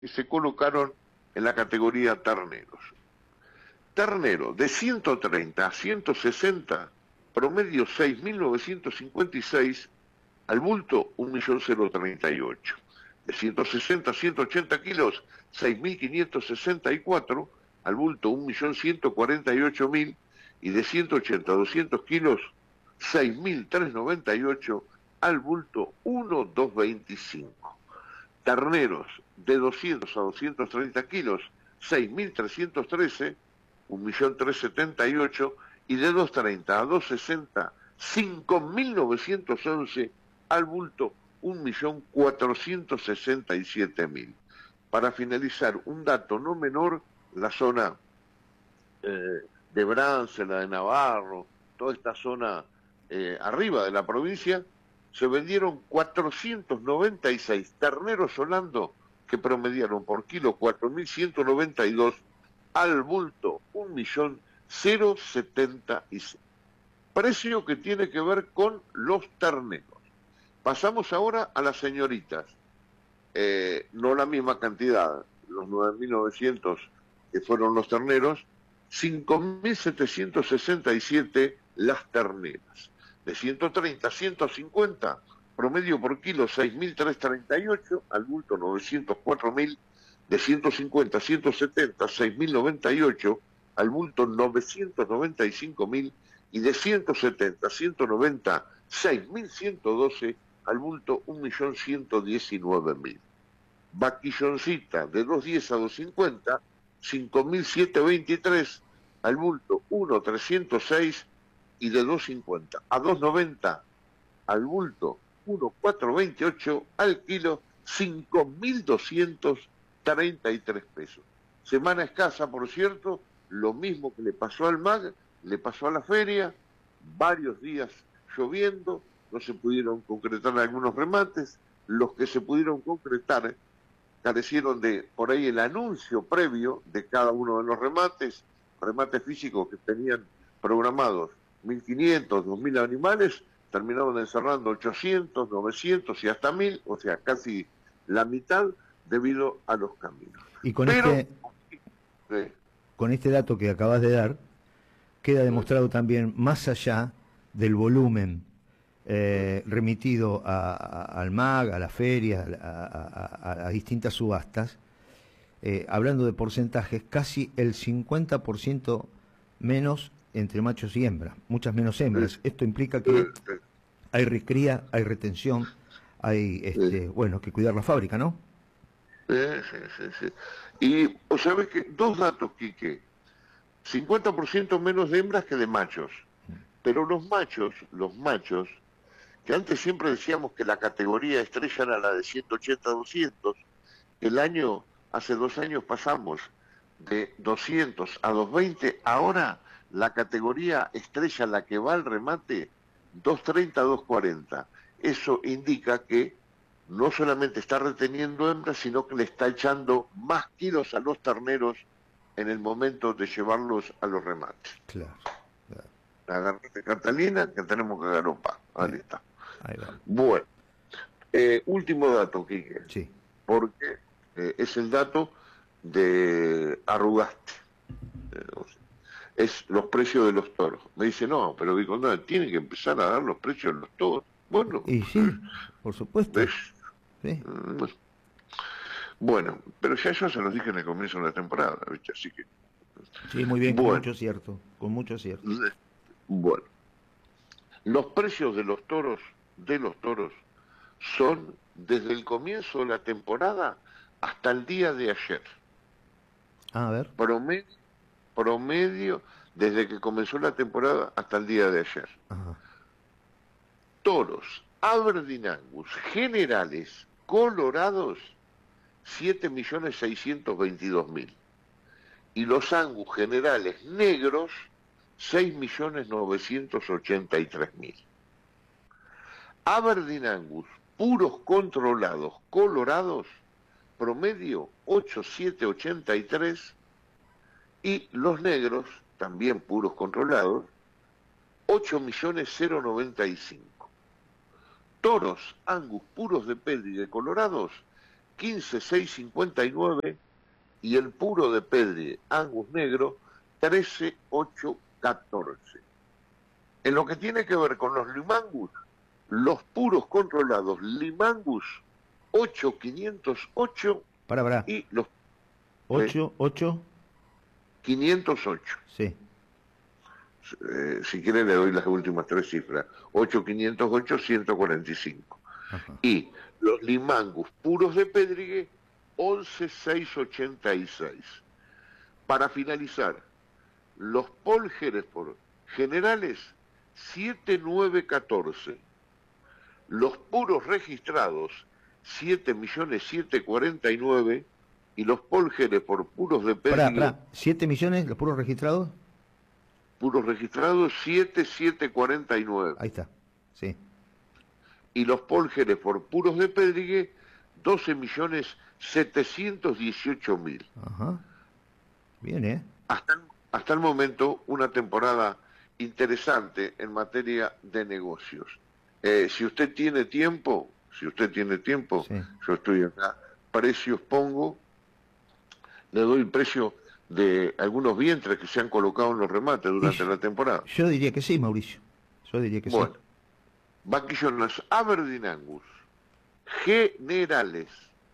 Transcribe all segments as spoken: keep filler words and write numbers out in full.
que se colocaron en la categoría terneros. Ternero de ciento treinta a ciento sesenta, promedio seis mil novecientos cincuenta y seis, al bulto un millón treinta y ocho. De ciento sesenta a ciento ochenta kilos, seis mil quinientos sesenta y cuatro, al bulto un millón ciento cuarenta y ocho mil, y de ciento ochenta a doscientos kilos, seis mil trescientos noventa y ocho, al bulto uno millón doscientos veinticinco. Terneros de doscientos a doscientos treinta kilos, seis mil trescientos trece, un millón trescientos setenta y ocho, y de doscientos treinta a doscientos sesenta, cinco mil novecientos once, al bulto un millón cuatrocientos sesenta y siete mil. Para finalizar, un dato no menor, la zona eh, de Brance, la de Navarro, toda esta zona eh, arriba de la provincia, se vendieron cuatrocientos noventa y seis terneros Holando que promediaron por kilo cuatro mil ciento noventa y dos, al bulto un millón setenta y seis. Precio que tiene que ver con los terneros. Pasamos ahora a las señoritas. Eh, no la misma cantidad, los nueve mil novecientos que fueron los terneros, cinco mil setecientos sesenta y siete las terneras. De ciento treinta a ciento cincuenta, promedio por kilo seis mil trescientos treinta y ocho, al bulto novecientos cuatro mil. De ciento cincuenta a ciento setenta, seis mil noventa y ocho, al bulto novecientos noventa y cinco mil, y de ciento setenta a ciento noventa, seis mil ciento doce, al bulto un millón ciento diecinueve mil. Vaquilloncita de doscientos diez a doscientos cincuenta, cinco mil setecientos veintitrés, al bulto uno millón trescientos seis, y de doscientos cincuenta a doscientos noventa, al bulto uno millón cuatrocientos veintiocho, al kilo cinco mil doscientos treinta y tres pesos. Semana escasa, por cierto, lo mismo que le pasó al M A G, le pasó a la feria, varios días lloviendo, no se pudieron concretar algunos remates, los que se pudieron concretar carecieron de, por ahí, el anuncio previo de cada uno de los remates, remates físicos que tenían programados mil quinientos, dos mil animales, terminaron encerrando ochocientos, novecientos y hasta mil, o sea, casi la mitad debido a los caminos. Y con Pero, este, eh, con este dato que acabas de dar, queda demostrado también, más allá del volumen eh, remitido a, a, al M A G, a las ferias, a, a, a, a distintas subastas, eh, hablando de porcentajes, casi el cincuenta por ciento menos entre machos y hembras, muchas menos hembras. eh, Esto implica que eh, eh, hay recría, hay retención, hay este, eh, bueno, que cuidar la fábrica, ¿no? eh, sí, sí, sí. Y, o sabes que, dos datos, Quique, cincuenta por ciento menos de hembras que de machos, pero los machos, los machos, que antes siempre decíamos que la categoría estrella era la de ciento ochenta a doscientos, el año, hace dos años pasamos de doscientos a doscientos veinte, ahora la categoría estrella, la que va al remate, doscientos treinta a doscientos cuarenta. Eso indica que no solamente está reteniendo hembras, sino que le está echando más kilos a los terneros en el momento de llevarlos a los remates. Claro, claro. Agarrate, Catalina, que tenemos que agarrar. Ahí Bien, está. ahí va. Bueno, eh, último dato, Quique, Sí. porque eh, es el dato de Arrugaste. Eh, o sea, es los precios de los toros. Me dice, no, pero digo, no, tiene que empezar a dar los precios de los toros. Bueno, Y sí, por supuesto. ¿ves? Sí. Bueno, pero ya yo se los dije en el comienzo de la temporada, ¿viste? Así que... Sí, muy bien, con Bueno, mucho cierto, con mucho cierto. bueno. Los precios de los toros, de los toros, son desde el comienzo de la temporada hasta el día de ayer. Ah, a ver. Promedio, promedio desde que comenzó la temporada hasta el día de ayer. Ajá. Toros, Aberdeen Angus, generales, colorados, siete millones seiscientos veintidós mil. Y los Angus generales negros, seis millones novecientos ochenta y tres mil. Aberdeen Angus, puros controlados, colorados, promedio ocho mil setecientos ochenta y tres, y los negros, también puros controlados, ocho millones noventa y cinco. Toros Angus puros de peli de colorados, quince mil seiscientos cincuenta y nueve y el puro de Pedri Angus negro trece mil ochocientos catorce. En lo que tiene que ver con los Limangus, los puros controlados Limangus ocho mil quinientos ocho para, para. y los ocho, ocho quinientos ocho. Sí. Eh, si quiere le doy las últimas tres cifras. ocho mil quinientos ocho, ciento cuarenta y cinco. Ajá. Y los Limangus puros de Pedrigue, once mil seiscientos ochenta y seis. Para finalizar, los Polgeres por generales, siete mil novecientos catorce. Los puros registrados, siete millones setecientos cuarenta y nueve. Y los Polgeres por puros de Pedrigue... ¿siete millones los puros registrados? Puros registrados, siete mil setecientos cuarenta y nueve. Ahí está, sí. Y los Polgeres por puros de Pedrigue, doce millones setecientos dieciocho mil. Ajá. Bien, ¿eh? Hasta, hasta el momento, una temporada interesante en materia de negocios. Eh, si usted tiene tiempo, si usted tiene tiempo, sí. Yo estoy acá, precios pongo, le doy el precio de algunos vientres que se han colocado en los remates durante yo, la temporada. Yo diría que sí, Mauricio. Yo diría que bueno, sí. Vaquillonas Aberdeen Angus, generales,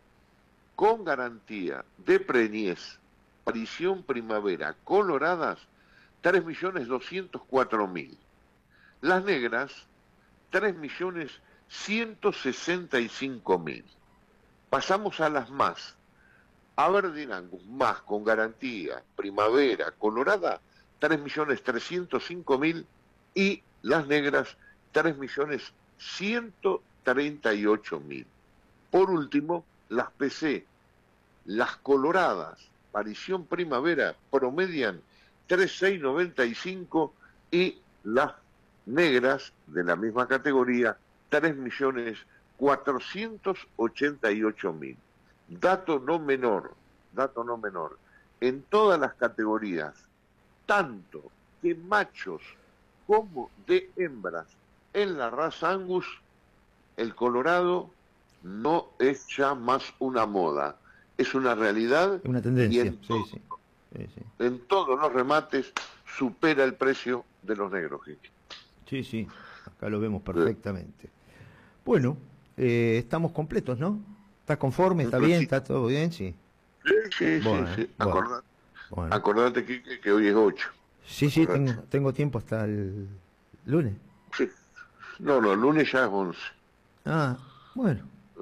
con garantía de preñez, aparición primavera, coloradas, tres millones doscientos cuatro mil. Las negras, tres millones ciento sesenta y cinco mil. Pasamos a las más. Aberdeen Angus, más con garantía, primavera, colorada, tres millones trescientos cinco mil. Y las negras, tres millones ciento treinta y ocho mil. Por último, las P C, las coloradas, aparición primavera, promedian tres mil seiscientos noventa y cinco y las negras de la misma categoría, tres millones cuatrocientos ochenta y ocho mil. Dato no menor, dato no menor, en todas las categorías, tanto de machos como de hembras, en la raza Angus, el colorado no es ya más una moda, es una realidad. Una tendencia, y en, sí, todo, sí. Sí, sí. en todos los remates supera el precio de los negros. Sí, sí, acá lo vemos perfectamente. Sí. Bueno, eh, estamos completos, ¿no? ¿Estás conforme? ¿Está bien? ¿Está todo bien? Sí. Sí, sí, bueno, sí. sí. Bueno, acordate, bueno. acordate que, que hoy es ocho. Sí, sí, tengo, tengo tiempo hasta el lunes. Sí. No, no, el lunes ya es once. Ah, bueno.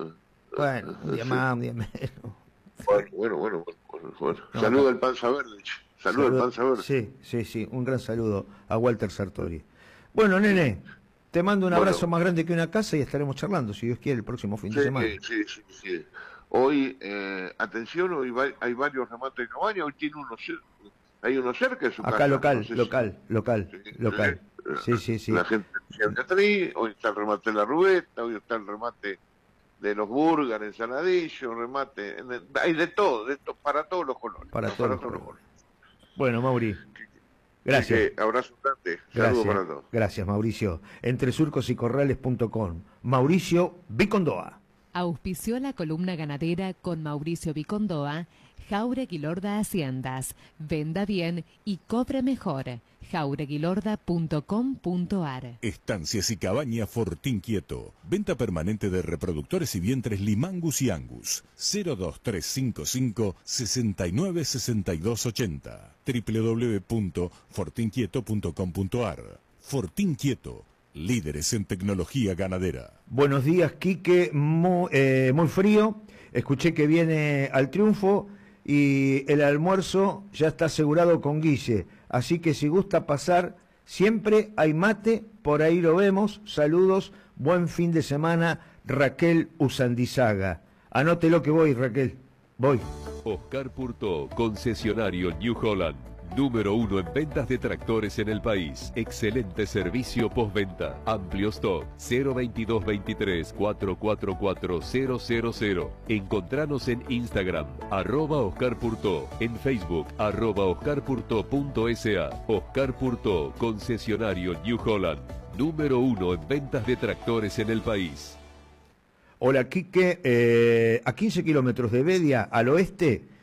Bueno, un día sí. más, un día menos. Bueno, bueno, bueno. bueno, bueno. No, saludo al Panza Verde. Saludo al Panza Verde. Sí, sí, sí. Un gran saludo a Walter Sartori. Bueno, nene, te mando un bueno. abrazo más grande que una casa y estaremos charlando, si Dios quiere, el próximo fin sí, de semana. Sí, sí, sí. Hoy, eh, atención, hoy va, hay varios remates de cabaña. Hoy tiene uno, hay uno cerca de su Acá casa. Acá local, no sé local, si... local, sí, local. Sí, sí, sí. La gente de Beatriz, hoy está el remate de la Rubeta, hoy está el remate de los Burgar en Saladillo, remate, en el, hay de todo, de to, para todos los colores. Para, no, todos, para todos los los colores. Bueno, Mauri, gracias. Eh, abrazo grande, saludos para todos. Gracias, Mauricio. Entre surcos y corrales punto com. Mauricio Vicondoa. Auspició la columna ganadera con Mauricio Vicondoa, Jauregui Lorda Haciendas. Venda bien y cobre mejor. jauregui lorda punto com punto ar. Estancias y Cabaña Fortín Quieto. Venta permanente de reproductores y vientres Limangus y Angus. cero dos tres cinco cinco, seis nueve seis dos ocho cero. doble u doble u doble u punto fortín quieto punto com punto ar. Fortín Quieto. Líderes en tecnología ganadera. Buenos días, Quique. Muy, eh, muy frío. Escuché que viene al triunfo y el almuerzo ya está asegurado con Guille. Así que si gusta pasar, siempre hay mate. Por ahí lo vemos. Saludos. Buen fin de semana, Raquel Usandizaga. Anótelo que voy, Raquel. Voy. Oscar Purto, concesionario New Holland. Número uno en ventas de tractores en el país. Excelente servicio postventa. Amplio stock. cero veintidós veintitrés, cuatrocientos cuarenta y cuatro, cero cero cero. Encontranos en Instagram, arroba Oscar Purto. En Facebook, arroba oscarpurto.sa. Oscar Purto, concesionario New Holland. Número uno en ventas de tractores en el país. Hola, Quique. Eh, a quince kilómetros de Bedia, al oeste,